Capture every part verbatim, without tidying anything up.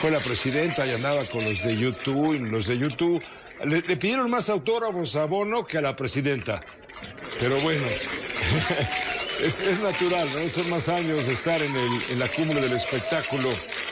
fue la presidenta y andaba con los de YouTube, y los de YouTube le, le pidieron más autógrafos a Bono que a la presidenta. Pero bueno, es, es natural, ¿no? Son más años de estar en, el, en la cúmula del espectáculo.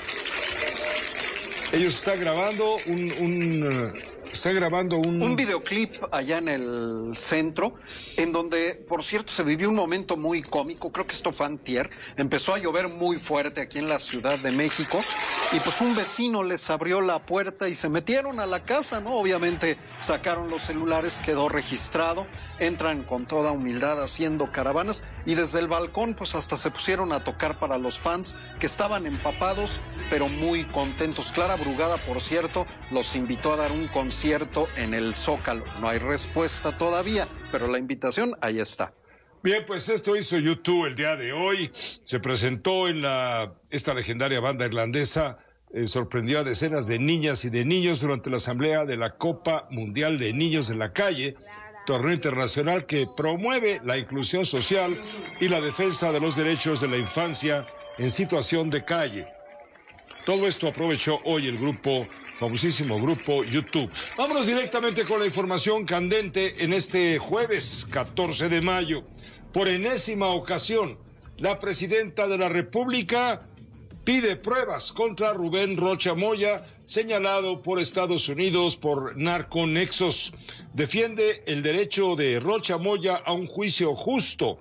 Ellos están grabando un... un Está grabando un... Un videoclip allá en el centro, en donde, por cierto, se vivió un momento muy cómico. Creo que esto fue antier. Empezó a llover muy fuerte aquí en la Ciudad de México. Y pues un vecino les abrió la puerta y se metieron a la casa, ¿no? Obviamente sacaron los celulares, quedó registrado. Entran con toda humildad haciendo caravanas. Y desde el balcón, pues hasta se pusieron a tocar para los fans que estaban empapados, pero muy contentos. Clara Brugada, por cierto, los invitó a dar un concierto en el Zócalo. No hay respuesta todavía, pero la invitación ahí está. Bien, pues esto hizo YouTube el día de hoy. Se presentó en la esta legendaria banda irlandesa. Eh, sorprendió a decenas de niñas y de niños durante la asamblea de la Copa Mundial de Niños en la Calle, torneo internacional que promueve la inclusión social y la defensa de los derechos de la infancia en situación de calle. Todo esto aprovechó hoy el grupo, famosísimo grupo YouTube. Vámonos directamente con la información candente en este jueves catorce de mayo. Por enésima ocasión, la presidenta de la República pide pruebas contra Rubén Rocha Moya, señalado por Estados Unidos por narconexos. Defiende el derecho de Rocha Moya a un juicio justo.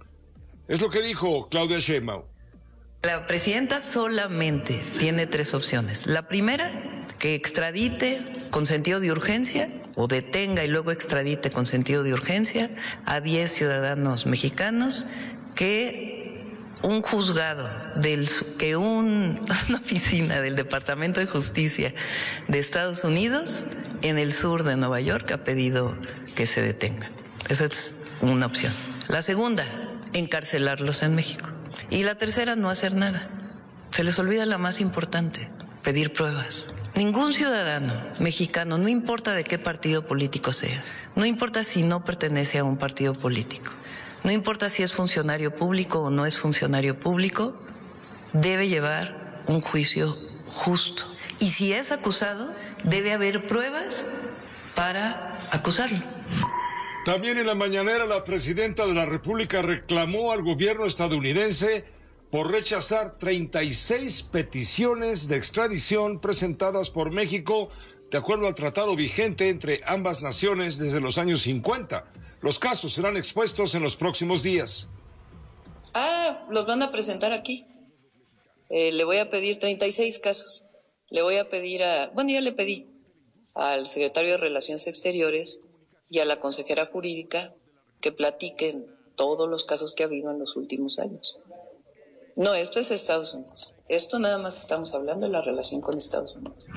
Es lo que dijo Claudia Sheinbaum. La presidenta solamente tiene tres opciones. La primera, que extradite con sentido de urgencia o detenga y luego extradite con sentido de urgencia a diez ciudadanos mexicanos que un juzgado, del, que un, una oficina del Departamento de Justicia de Estados Unidos en el sur de Nueva York ha pedido que se detengan. Esa es una opción. La segunda, encarcelarlos en México. Y la tercera, no hacer nada. Se les olvida la más importante, pedir pruebas. Ningún ciudadano mexicano, no importa de qué partido político sea, no importa si no pertenece a un partido político, no importa si es funcionario público o no es funcionario público, debe llevar un juicio justo. Y si es acusado, debe haber pruebas para acusarlo. También en la mañanera la presidenta de la República reclamó al gobierno estadounidense por rechazar treinta y seis peticiones de extradición presentadas por México de acuerdo al tratado vigente entre ambas naciones desde los años cincuenta. Los casos serán expuestos en los próximos días. Ah, los van a presentar aquí. Eh, le voy a pedir treinta y seis casos. Le voy a pedir a, bueno, ya le pedí al secretario de Relaciones Exteriores y a la consejera jurídica que platiquen todos los casos que ha habido en los últimos años. No, esto es Estados Unidos. Esto nada más estamos hablando de la relación con Estados Unidos.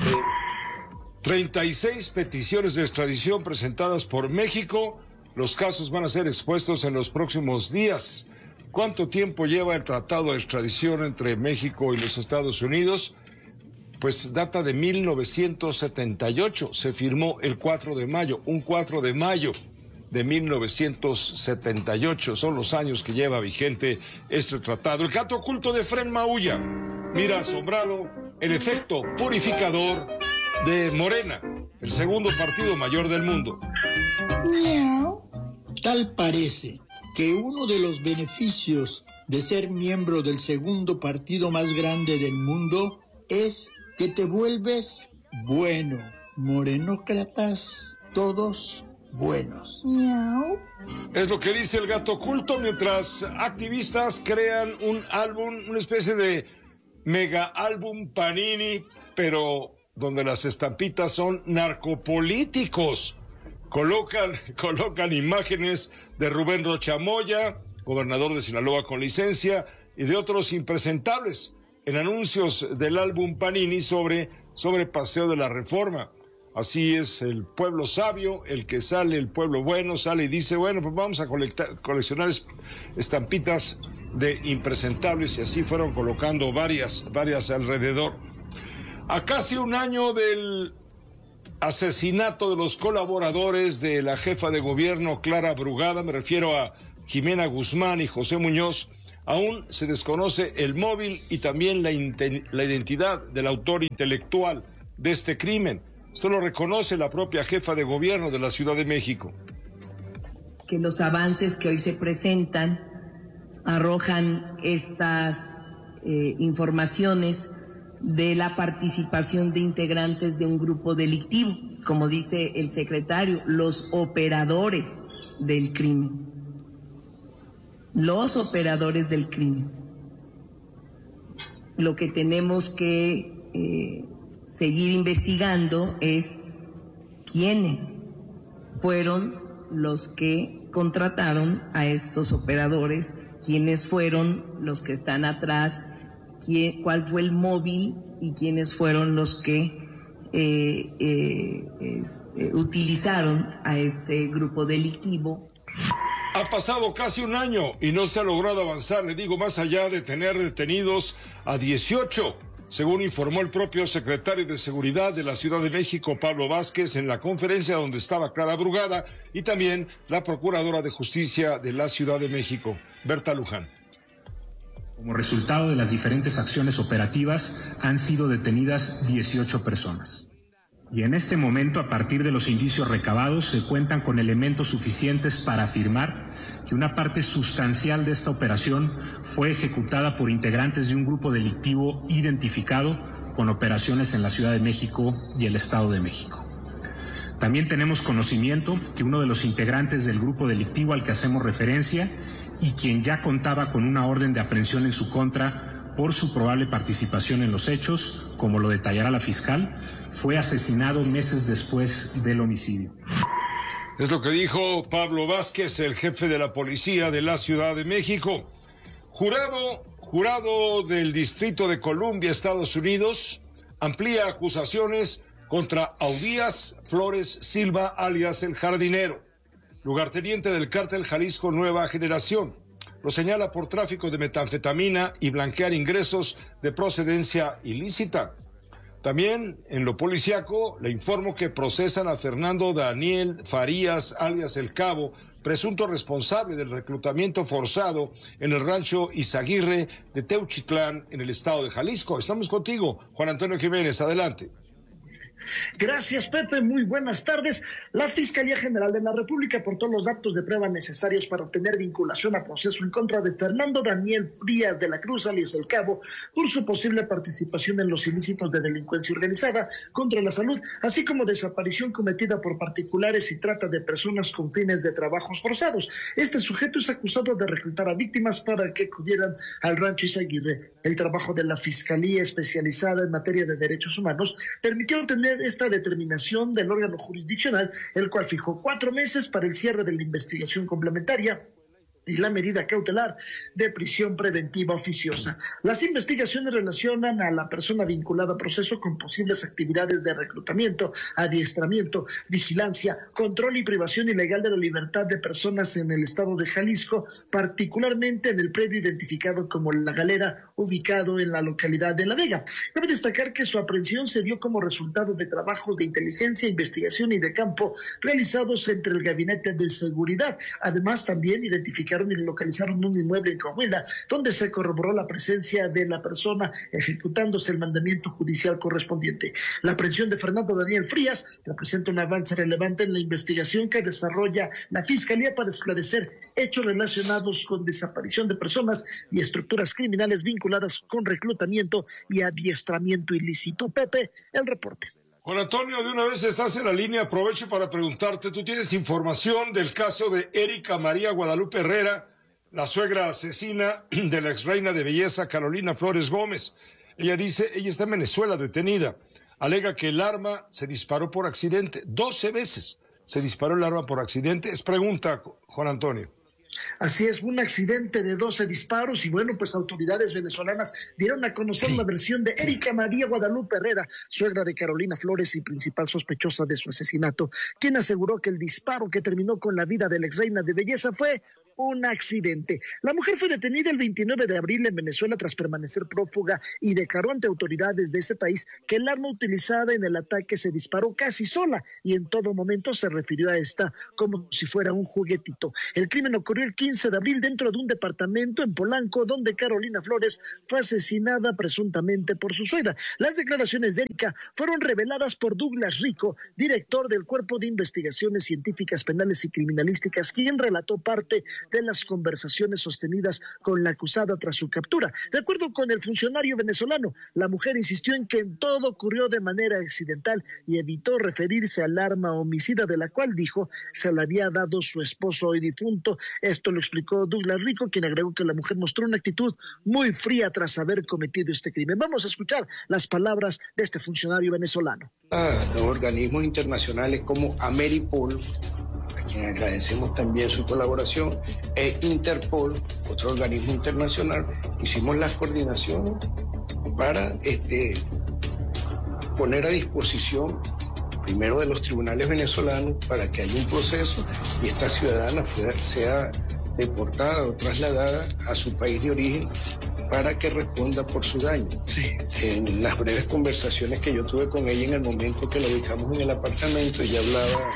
treinta y seis peticiones de extradición presentadas por México. Los casos van a ser expuestos en los próximos días. ¿Cuánto tiempo lleva el tratado de extradición entre México y los Estados Unidos? Pues data de mil novecientos setenta y ocho. Se firmó el cuatro de mayo, un cuatro de mayo de mil novecientos setenta y ocho. Son los años que lleva vigente este tratado. El gato oculto de Efrén Maulla mira asombrado el efecto purificador de Morena, el segundo partido mayor del mundo. Miau. Tal parece que uno de los beneficios de ser miembro del segundo partido más grande del mundo es que te vuelves bueno. Morenócratas, todos buenos. Miau. Es lo que dice el gato oculto mientras activistas crean un álbum, una especie de mega álbum Panini, pero donde las estampitas son narcopolíticos. Colocan, colocan imágenes de Rubén Rocha Moya, gobernador de Sinaloa con licencia, y de otros impresentables en anuncios del álbum Panini sobre, sobre Paseo de la Reforma. Así es el pueblo sabio, el que sale, el pueblo bueno, sale y dice, bueno, pues vamos a colectar, coleccionar estampitas de impresentables, y así fueron colocando varias, varias alrededor. A casi un año del asesinato de los colaboradores de la jefa de gobierno Clara Brugada, me refiero a Jimena Guzmán y José Muñoz, Aún se desconoce el móvil y también la, la identidad del autor intelectual de este crimen. Esto lo reconoce la propia jefa de gobierno de la Ciudad de México. Que los avances que hoy se presentan arrojan estas eh, informaciones de la participación de integrantes de un grupo delictivo, como dice el secretario, los operadores del crimen. Los operadores del crimen. Lo que tenemos que eh, seguir investigando es quiénes fueron los que contrataron a estos operadores, quiénes fueron los que están atrás, quién, cuál fue el móvil y quiénes fueron los que eh, eh, es, eh, utilizaron a este grupo delictivo. Ha pasado casi un año y no se ha logrado avanzar, le digo, más allá de tener detenidos a dieciocho, según informó el propio secretario de Seguridad de la Ciudad de México, Pablo Vázquez, en la conferencia donde estaba Clara Brugada, y también la Procuradora de Justicia de la Ciudad de México, Berta Luján. Como resultado de las diferentes acciones operativas, han sido detenidas dieciocho personas. Y en este momento, a partir de los indicios recabados, se cuentan con elementos suficientes para afirmar que una parte sustancial de esta operación fue ejecutada por integrantes de un grupo delictivo identificado con operaciones en la Ciudad de México y el Estado de México. También tenemos conocimiento que uno de los integrantes del grupo delictivo al que hacemos referencia y quien ya contaba con una orden de aprehensión en su contra por su probable participación en los hechos, como lo detallará la fiscal, fue asesinado meses después del homicidio. Es lo que dijo Pablo Vázquez, el jefe de la policía de la Ciudad de México. Jurado, jurado del Distrito de Columbia, Estados Unidos, amplía acusaciones contra Audías Flores Silva, alias El Jardinero, lugarteniente del cártel Jalisco Nueva Generación. Lo señala por tráfico de metanfetamina y blanquear ingresos de procedencia ilícita. También en lo policiaco le informo que procesan a Fernando Daniel Farías, alias El Cabo, presunto responsable del reclutamiento forzado en el rancho Izaguirre de Teuchitlán, en el estado de Jalisco. Estamos contigo, Juan Antonio Jiménez, adelante. Gracias, Pepe. Muy buenas tardes. La Fiscalía General de la República aportó los datos de prueba necesarios para obtener vinculación a proceso en contra de Fernando Daniel Frías de la Cruz, alias El Cabo, por su posible participación en los ilícitos de delincuencia organizada contra la salud, así como desaparición cometida por particulares y trata de personas con fines de trabajos forzados. Este sujeto es acusado de reclutar a víctimas para que acudieran al rancho Izaguirre. El trabajo de la Fiscalía especializada en materia de derechos humanos permitió obtener esta determinación del órgano jurisdiccional, el cual fijó cuatro meses para el cierre de la investigación complementaria y la medida cautelar de prisión preventiva oficiosa. Las investigaciones relacionan a la persona vinculada a proceso con posibles actividades de reclutamiento, adiestramiento, vigilancia, control y privación ilegal de la libertad de personas en el estado de Jalisco, particularmente en el predio identificado como La Galera, ubicado en la localidad de La Vega. Cabe destacar que su aprehensión se dio como resultado de trabajos de inteligencia, investigación y de campo realizados entre el Gabinete de Seguridad. Además, también identificaron y localizaron un inmueble en Coahuila, donde se corroboró la presencia de la persona ejecutándose el mandamiento judicial correspondiente. La aprehensión de Fernando Daniel Frías representa un avance relevante en la investigación que desarrolla la Fiscalía para esclarecer hechos relacionados con desaparición de personas y estructuras criminales vinculadas con reclutamiento y adiestramiento ilícito. Pepe, el reporte. Juan Antonio, de una vez estás en la línea, aprovecho para preguntarte, ¿tú tienes información del caso de Erika María Guadalupe Herrera, la suegra asesina de la exreina de belleza Carolina Flores Gómez? Ella dice, ella está en Venezuela detenida, alega que el arma se disparó por accidente, doce veces se disparó el arma por accidente. Es pregunta, Juan Antonio. Así es, un accidente de doce disparos y bueno, pues autoridades venezolanas dieron a conocer sí. la versión de Erika María Guadalupe Herrera, suegra de Carolina Flores y principal sospechosa de su asesinato, quien aseguró que el disparo que terminó con la vida de la exreina de belleza fue un accidente. La mujer fue detenida el veintinueve de abril en Venezuela tras permanecer prófuga y declaró ante autoridades de ese país que el arma utilizada en el ataque se disparó casi sola y en todo momento se refirió a esta como si fuera un juguetito. El crimen ocurrió el quince de abril dentro de un departamento en Polanco, donde Carolina Flores fue asesinada presuntamente por su suegra. Las declaraciones de Erika fueron reveladas por Douglas Rico, director del Cuerpo de Investigaciones Científicas Penales y Criminalísticas, quien relató parte de las conversaciones sostenidas con la acusada tras su captura. De acuerdo con el funcionario venezolano, la mujer insistió en que todo ocurrió de manera accidental y evitó referirse al arma homicida de la cual dijo se la había dado su esposo hoy difunto. Esto lo explicó Douglas Rico, quien agregó que la mujer mostró una actitud muy fría tras haber cometido este crimen. Vamos a escuchar las palabras de este funcionario venezolano. A organismos internacionales como Ameripol, a quien agradecemos también su colaboración, e Interpol, otro organismo internacional, hicimos las coordinaciones para este, poner a disposición primero de los tribunales venezolanos para que haya un proceso y esta ciudadana sea deportada o trasladada a su país de origen para que responda por su daño. Sí. En las breves conversaciones que yo tuve con ella en el momento que la ubicamos en el apartamento, ella hablaba...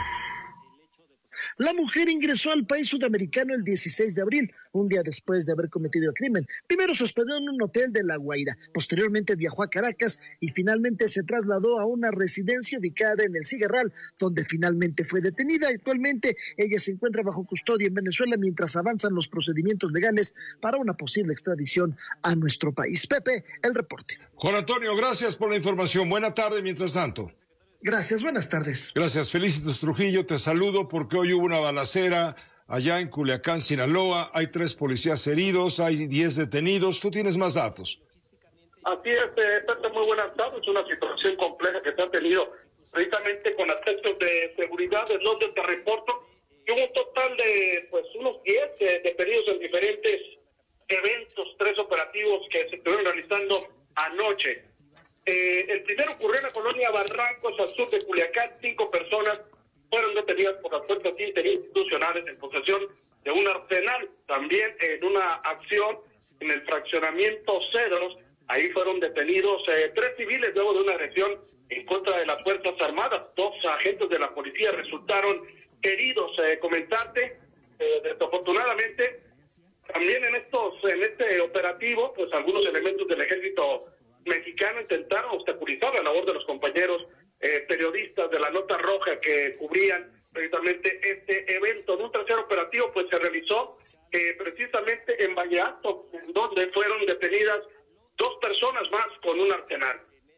La mujer ingresó al país sudamericano el dieciséis de abril, un día después de haber cometido el crimen. Primero se hospedó en un hotel de La Guaira, posteriormente viajó a Caracas y finalmente se trasladó a una residencia ubicada en El Cigarral, donde finalmente fue detenida. Actualmente ella se encuentra bajo custodia en Venezuela mientras avanzan los procedimientos legales para una posible extradición a nuestro país. Pepe, el reporte. Juan Antonio, gracias por la información. Buena tarde mientras tanto. Gracias, buenas tardes. Gracias, Felicitas Trujillo, te saludo porque hoy hubo una balacera allá en Culiacán, Sinaloa. Hay tres policías heridos, hay diez detenidos. ¿Tú tienes más datos? Así es, eh, Pepe, muy buenas tardes. Es una situación compleja que se ha tenido precisamente con aspectos de seguridad, de donde te reporto. Y hubo un total de pues unos diez eh, detenidos en diferentes eventos, tres operativos que se estuvieron realizando anoche. Eh, el primero ocurrió en la colonia Barrancos, al sur de Culiacán. Cinco personas fueron detenidas por las fuerzas interinstitucionales en posesión de un arsenal. También en una acción en el fraccionamiento Cedros, ahí fueron detenidos eh, tres civiles luego de una agresión en contra de las Fuerzas Armadas. Dos agentes de la policía resultaron heridos. Eh, comentarte, eh, desafortunadamente, también en estos en este operativo, pues algunos elementos del ejército mexicano intentaron obstaculizar la labor de los compañeros eh, periodistas de la Nota Roja que cubrían precisamente este evento. En un tercer operativo pues se realizó eh, precisamente en Valle Alto, donde fueron detenidas dos personas más con un arsenal.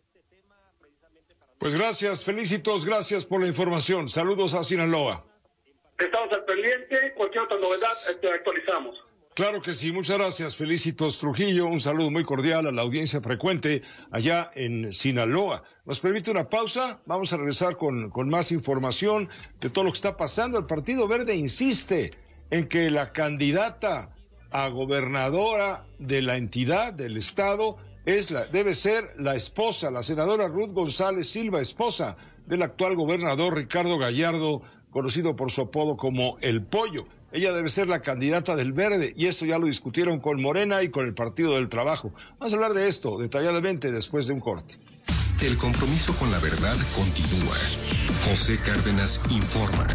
Pues gracias, Felicitos, gracias por la información. Saludos a Sinaloa. Estamos al pendiente, cualquier otra novedad te actualizamos. Claro que sí, muchas gracias, Felicitos Trujillo. Un saludo muy cordial a la audiencia frecuente allá en Sinaloa. ¿Nos permite una pausa? Vamos a regresar con, con más información de todo lo que está pasando. El Partido Verde insiste en que la candidata a gobernadora de la entidad, del estado, es la, debe ser la esposa, la senadora Ruth González Silva, esposa del actual gobernador Ricardo Gallardo, conocido por su apodo como El Pollo. Ella debe ser la candidata del Verde y esto ya lo discutieron con Morena y con el Partido del Trabajo. Vamos a hablar de esto detalladamente después de un corte. El compromiso con la verdad continúa. José Cárdenas informa.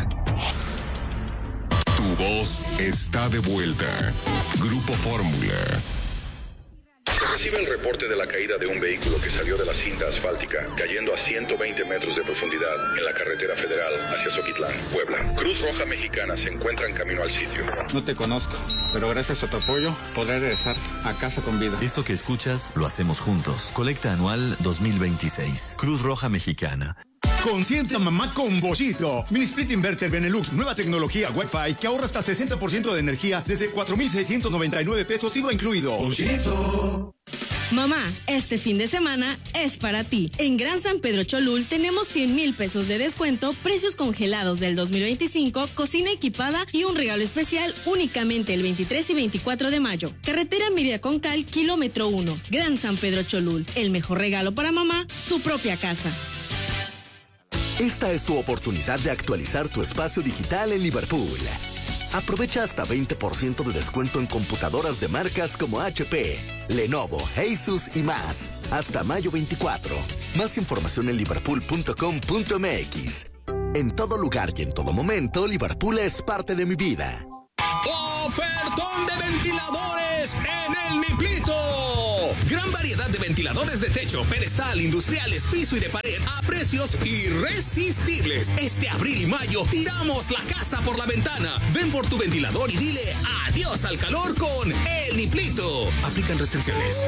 Tu voz está de vuelta. Grupo Fórmula. Se recibe el reporte de la caída de un vehículo que salió de la cinta asfáltica, cayendo a ciento veinte metros de profundidad en la carretera federal hacia Zoquitlán, Puebla. Cruz Roja Mexicana se encuentra en camino al sitio. No te conozco, pero gracias a tu apoyo podré regresar a casa con vida. Esto que escuchas lo hacemos juntos. Colecta anual dos mil veintiséis. Cruz Roja Mexicana. Consiente a mamá con Boschito. Mini Split Inverter Benelux, nueva tecnología Wi-Fi que ahorra hasta sesenta por ciento de energía desde cuatro mil seiscientos noventa y nueve pesos I V A incluido. Boschito. Mamá, este fin de semana es para ti. En Gran San Pedro Cholul tenemos cien mil pesos de descuento, precios congelados del dos mil veinticinco, cocina equipada y un regalo especial únicamente el veintitrés y veinticuatro de mayo. Carretera Mérida Concal, kilómetro uno. Gran San Pedro Cholul. El mejor regalo para mamá, su propia casa. Esta es tu oportunidad de actualizar tu espacio digital en Liverpool. Aprovecha hasta veinte por ciento de descuento en computadoras de marcas como H P, Lenovo, Asus y más. Hasta mayo veinticuatro. Más información en liverpool punto com punto m x. En todo lugar y en todo momento, Liverpool es parte de mi vida. ¡Ofertón de ventiladores en el Niplito! Gran variedad de ventiladores de techo, pedestal, industriales, piso y de pared a precios irresistibles. Este abril y mayo tiramos la casa por la ventana. Ven por tu ventilador y dile adiós al calor con el Niplito. Aplican restricciones.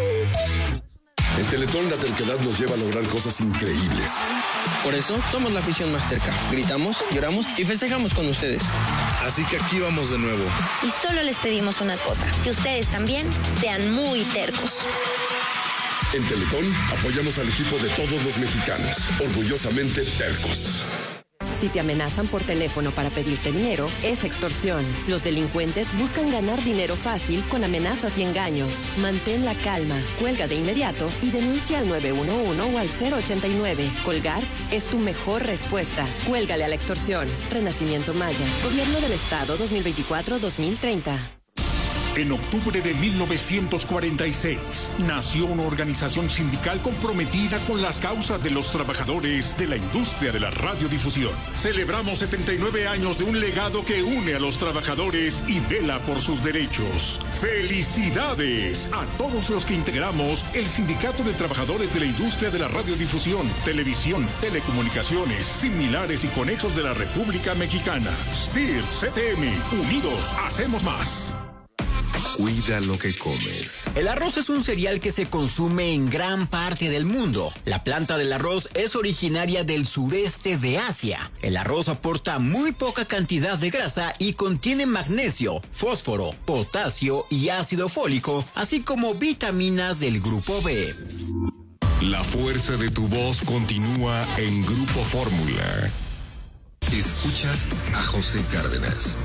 En Teletón la terquedad nos lleva a lograr cosas increíbles. Por eso somos la afición más terca. Gritamos, lloramos y festejamos con ustedes. Así que aquí vamos de nuevo. Y solo les pedimos una cosa, que ustedes también sean muy tercos. En Teletón apoyamos al equipo de todos los mexicanos, orgullosamente tercos. Si te amenazan por teléfono para pedirte dinero, es extorsión. Los delincuentes buscan ganar dinero fácil con amenazas y engaños. Mantén la calma, cuelga de inmediato y denuncia al nueve uno uno o al cero ochenta y nueve. Colgar es tu mejor respuesta. Cuélgale a la extorsión. Renacimiento Maya. Gobierno del Estado dos mil veinticuatro a dos mil treinta. En octubre de mil novecientos cuarenta y seis, nació una organización sindical comprometida con las causas de los trabajadores de la industria de la radiodifusión. Celebramos setenta y nueve años de un legado que une a los trabajadores y vela por sus derechos. ¡Felicidades a todos los que integramos el Sindicato de Trabajadores de la Industria de la Radiodifusión, Televisión, Telecomunicaciones, Similares y Conexos de la República Mexicana! S T I R, C T M, unidos hacemos más. Cuida lo que comes. El arroz es un cereal que se consume en gran parte del mundo. La planta del arroz es originaria del sureste de Asia. El arroz aporta muy poca cantidad de grasa y contiene magnesio, fósforo, potasio y ácido fólico, así como vitaminas del grupo B. La fuerza de tu voz continúa en Grupo Fórmula. Escuchas a José Cárdenas.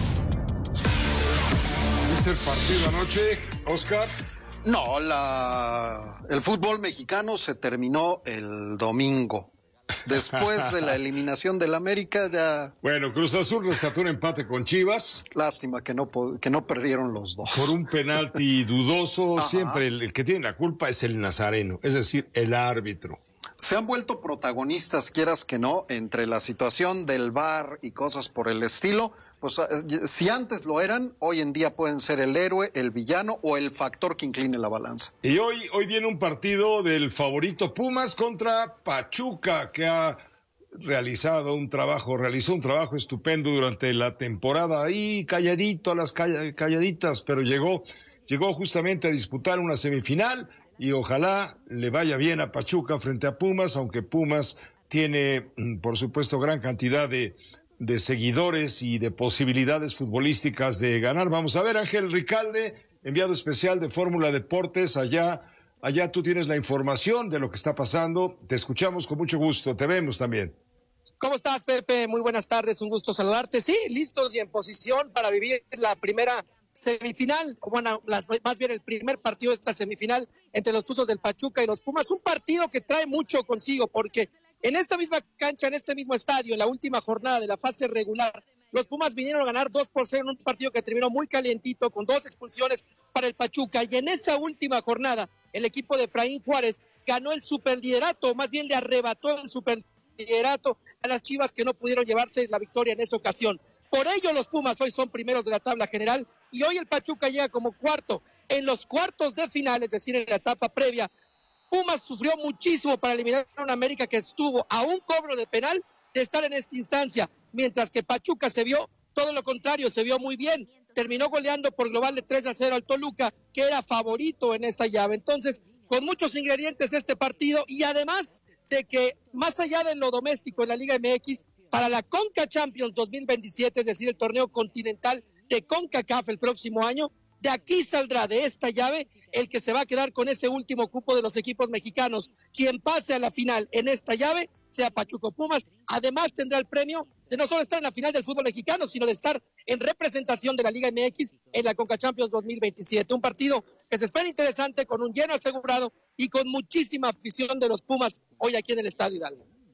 ¿El partido anoche, Oscar? No, la... el fútbol mexicano se terminó el domingo. Después de la eliminación del América ya... Bueno, Cruz Azul rescató un empate con Chivas. Lástima que no, que no perdieron los dos. Por un penalti dudoso. Ajá. Siempre el, el que tiene la culpa es el nazareno, es decir, el árbitro. Se han vuelto protagonistas, quieras que no, entre la situación del V A R y cosas por el estilo. Pues si antes lo eran, hoy en día pueden ser el héroe, el villano o el factor que incline la balanza. Y hoy, hoy viene un partido del favorito Pumas contra Pachuca, que ha realizado un trabajo, realizó un trabajo estupendo durante la temporada, ahí calladito a las calladitas, pero llegó, llegó justamente a disputar una semifinal y ojalá le vaya bien a Pachuca frente a Pumas, aunque Pumas tiene, por supuesto, gran cantidad de de seguidores y de posibilidades futbolísticas de ganar. Vamos a ver, Ángel Ricalde, enviado especial de Fórmula Deportes, allá, allá tú tienes la información de lo que está pasando. Te escuchamos con mucho gusto, te vemos también. ¿Cómo estás, Pepe? Muy buenas tardes, un gusto saludarte. Sí, listos y en posición para vivir la primera semifinal, o bueno, las, más bien el primer partido de esta semifinal entre los Tuzos del Pachuca y los Pumas. Un partido que trae mucho consigo porque en esta misma cancha, en este mismo estadio, en la última jornada de la fase regular, los Pumas vinieron a ganar dos por cero en un partido que terminó muy calientito, con dos expulsiones para el Pachuca. Y en esa última jornada, el equipo de Efraín Juárez ganó el superliderato, más bien le arrebató el superliderato a las Chivas, que no pudieron llevarse la victoria en esa ocasión. Por ello, los Pumas hoy son primeros de la tabla general y hoy el Pachuca llega como cuarto. En los cuartos de final, es decir, en la etapa previa, Pumas sufrió muchísimo para eliminar a una América que estuvo a un cobro de penal de estar en esta instancia, mientras que Pachuca se vio todo lo contrario, se vio muy bien, terminó goleando por global de tres a cero al Toluca, que era favorito en esa llave. Entonces, con muchos ingredientes este partido, y además de que más allá de lo doméstico en la Liga M X, para la Conca Champions dos mil veintisiete, es decir, el torneo continental de CONCACAF el próximo año, de aquí saldrá de esta llave el que se va a quedar con ese último cupo de los equipos mexicanos. Quien pase a la final en esta llave, sea Pachuca o Pumas, además tendrá el premio de no solo estar en la final del fútbol mexicano, sino de estar en representación de la Liga M X en la Conca Champions dos mil veintisiete. Un partido que se espera interesante, con un lleno asegurado y con muchísima afición de los Pumas hoy aquí en el Estadio Hidalgo.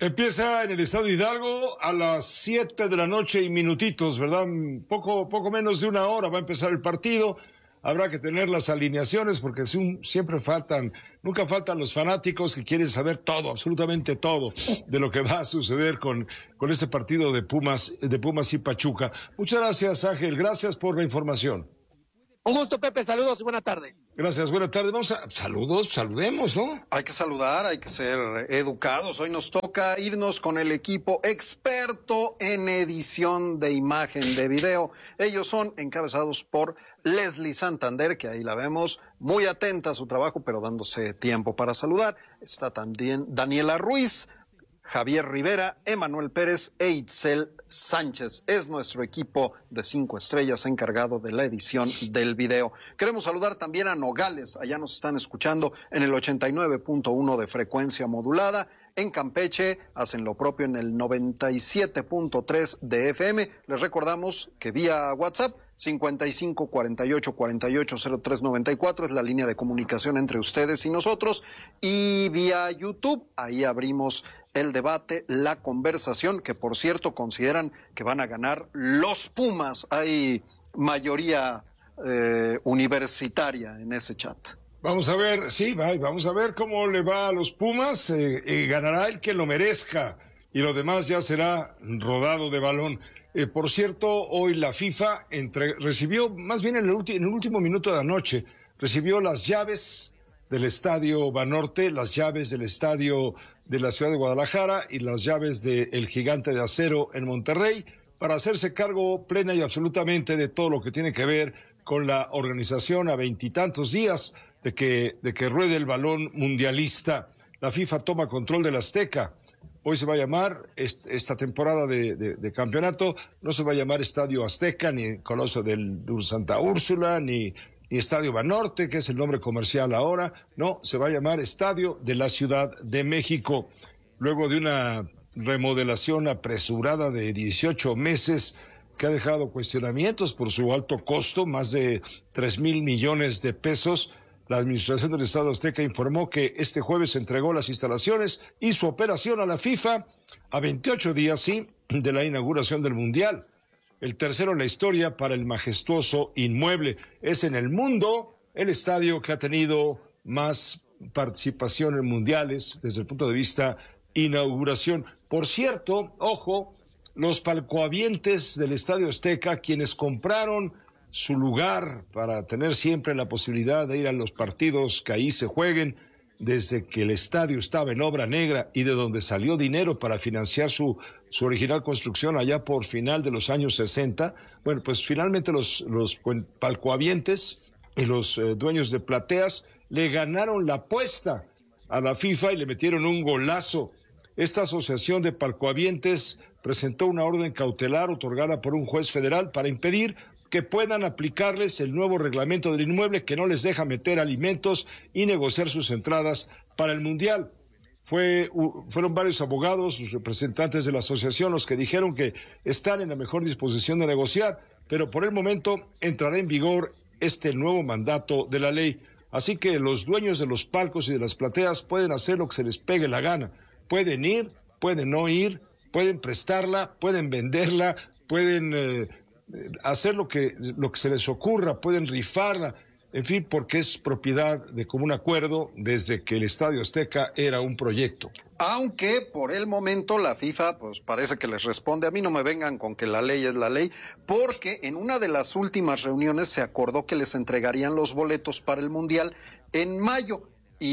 Empieza en el Estado Hidalgo a las siete de la noche y minutitos, ¿verdad? Poco, poco menos de una hora va a empezar el partido. Habrá que tener las alineaciones porque siempre faltan, nunca faltan los fanáticos que quieren saber todo, absolutamente todo, de lo que va a suceder con, con este partido de Pumas, de Pumas y Pachuca. Muchas gracias, Ángel. Gracias por la información. Un gusto, Pepe. Saludos y buena tarde. Gracias, buenas tardes. Vamos a saludos, saludemos, ¿no? Hay que saludar, hay que ser educados. Hoy nos toca irnos con el equipo experto en edición de imagen de video. Ellos son encabezados por Leslie Santander, que ahí la vemos, muy atenta a su trabajo, pero dándose tiempo para saludar. Está también Daniela Ruiz, Javier Rivera, Emanuel Pérez e Itzel Sánchez. Es nuestro equipo de cinco estrellas encargado de la edición del video. Queremos saludar también a Nogales. Allá nos están escuchando en el ochenta y nueve punto uno de frecuencia modulada. En Campeche hacen lo propio en el noventa y siete punto tres de F M. Les recordamos que vía WhatsApp cincuenta y cinco cuarenta y ocho cuarenta y ocho cero tres noventa y cuatro es la línea de comunicación entre ustedes y nosotros. Y vía YouTube, ahí abrimos el debate, la conversación, que por cierto consideran que van a ganar los Pumas. Hay mayoría eh, universitaria en ese chat. Vamos a ver, sí, vamos a ver cómo le va a los Pumas. Eh, eh, ganará el que lo merezca y lo demás ya será rodado de balón. Eh, por cierto, hoy la FIFA entre, recibió, más bien en el, ulti, en el último minuto de la noche, recibió las llaves del Estadio Banorte, las llaves del Estadio de la Ciudad de Guadalajara y las llaves del Gigante de Acero en Monterrey, para hacerse cargo plena y absolutamente de todo lo que tiene que ver con la organización a veintitantos días de que, de que ruede el balón mundialista. La FIFA toma control del Azteca. Hoy se va a llamar, esta temporada de, de, de campeonato, no se va a llamar Estadio Azteca, ni Coloso del Santa Úrsula, ni, ni Estadio Banorte, que es el nombre comercial ahora. No, se va a llamar Estadio de la Ciudad de México. Luego de una remodelación apresurada de dieciocho meses, que ha dejado cuestionamientos por su alto costo, más de tres mil millones de pesos, la administración del Estado Azteca informó que este jueves entregó las instalaciones y su operación a la FIFA a veintiocho días, sí, de la inauguración del Mundial. El tercero en la historia para el majestuoso inmueble. Es en el mundo el estadio que ha tenido más participación en mundiales desde el punto de vista inauguración. Por cierto, ojo, los palcohabientes del Estadio Azteca, quienes compraron su lugar para tener siempre la posibilidad de ir a los partidos que ahí se jueguen, desde que el estadio estaba en obra negra y de donde salió dinero para financiar su, su original construcción allá por final de los años sesenta. Bueno, pues finalmente los, los palcohabientes y los eh, dueños de plateas le ganaron la apuesta a la FIFA y le metieron un golazo. Esta asociación de palcohabientes presentó una orden cautelar otorgada por un juez federal para impedir que puedan aplicarles el nuevo reglamento del inmueble que no les deja meter alimentos y negociar sus entradas para el Mundial. Fue, uh, fueron varios abogados, los representantes de la asociación, los que dijeron que están en la mejor disposición de negociar, pero por el momento entrará en vigor este nuevo mandato de la ley. Así que los dueños de los palcos y de las plateas pueden hacer lo que se les pegue la gana. Pueden ir, pueden no ir, pueden prestarla, pueden venderla, pueden eh, hacer lo que, lo que se les ocurra, pueden rifarla, en fin, porque es propiedad de común acuerdo desde que el Estadio Azteca era un proyecto. Aunque por el momento la FIFA pues parece que les responde, a mí no me vengan con que la ley es la ley, porque en una de las últimas reuniones se acordó que les entregarían los boletos para el Mundial en mayo.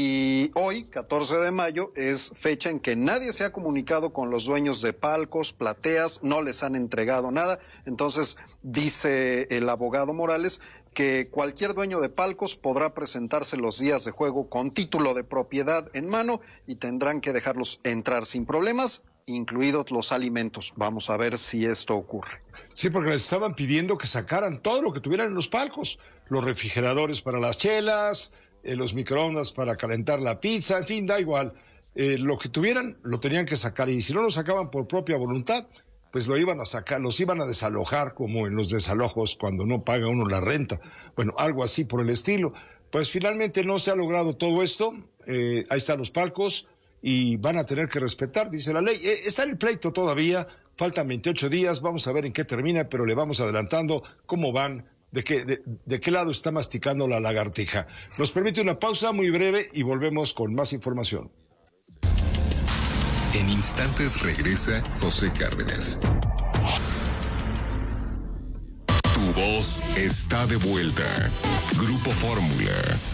Y hoy, catorce de mayo, es fecha en que nadie se ha comunicado con los dueños de palcos, plateas, no les han entregado nada. Entonces, dice el abogado Morales que cualquier dueño de palcos podrá presentarse los días de juego con título de propiedad en mano y tendrán que dejarlos entrar sin problemas, incluidos los alimentos. Vamos a ver si esto ocurre. Sí, porque les estaban pidiendo que sacaran todo lo que tuvieran en los palcos, los refrigeradores para las chelas, Eh, los microondas para calentar la pizza, en fin, da igual. Eh, lo que tuvieran lo tenían que sacar, y si no lo sacaban por propia voluntad, pues lo iban a sacar, los iban a desalojar como en los desalojos cuando no paga uno la renta. Bueno, algo así por el estilo. Pues finalmente no se ha logrado todo esto. Eh, ahí están los palcos. y van a tener que respetar, dice la ley. Eh, está en el pleito todavía, faltan veintiocho días, vamos a ver en qué termina, pero le vamos adelantando cómo van, de qué, de, de qué lado está masticando la lagartija. Nos permite una pausa muy breve y volvemos con más información. En instantes regresa José Cárdenas. Tu voz está de vuelta. Grupo Fórmula.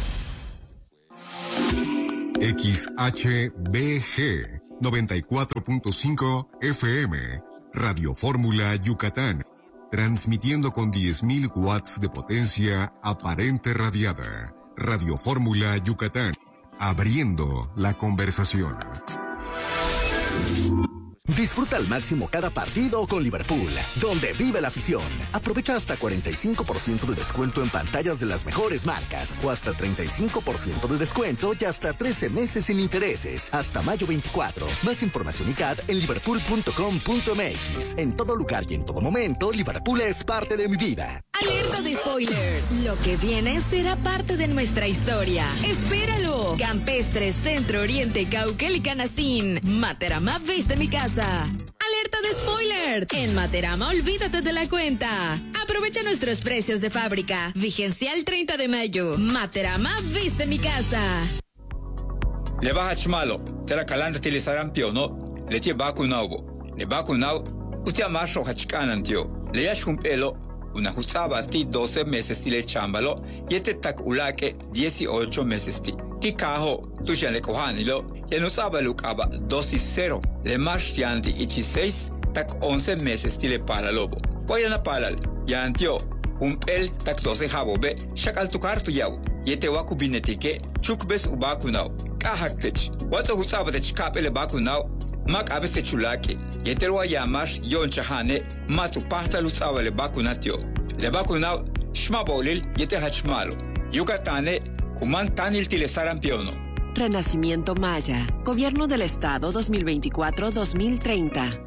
X H B G noventa y cuatro punto cinco F M, Radio Fórmula Yucatán, transmitiendo con diez mil watts de potencia aparente radiada. Radio Fórmula Yucatán, abriendo la conversación. Disfruta al máximo cada partido con Liverpool, donde vive la afición. Aprovecha hasta cuarenta y cinco por ciento de descuento en pantallas de las mejores marcas, o hasta treinta y cinco por ciento de descuento y hasta trece meses sin intereses, hasta mayo veinticuatro. Más información y C A D en liverpool punto com punto m x. En todo lugar y en todo momento, Liverpool es parte de mi vida. Alerta de spoiler. Lo que viene será parte de nuestra historia. ¡Espéralo! Campestres, Centro Oriente, Cauquel y Canastín. Materama, viste mi casa. Alerta de spoiler. En Materama, olvídate de la cuenta. Aprovecha nuestros precios de fábrica. Vigencia el treinta de mayo. Materama, viste mi casa. Le baja chmalo. Te la calanta utilizarán piono. Le tie vacunao. Le vacunao. Usted amarro hachkanan tío. Le yash un pelo. Una jusaba ti doce meses ti le chambalo. Y este tak ulake dieciocho meses ti. Ti kaho. Tu ya le cojanilo. Ya no sabe lo que habla dosis cero. Le más yanti ichi seis, tak once meses ti le para lobo. Voy a na palal, yantio, un pel tak doce jabobe, shakal tu kartu yau. Yete waku binetike, chukbes u bakunao. Kahakech, wato husaba de chikapele bakunao, mak abes te chulake. Yete wa yamash yon chahane, matu pahta lusaba le bakunatio. Le bakunao, shmabolil, yete hachmalo. Yucatane, kuman tanil tile sarampiono. Renacimiento Maya, Gobierno del Estado dos mil veinticuatro a dos mil treinta.